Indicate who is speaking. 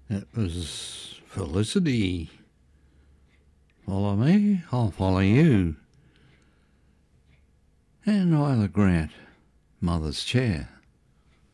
Speaker 1: It was Felicity. Follow me, I'll follow you. And Isla Grant, Mother's Chair.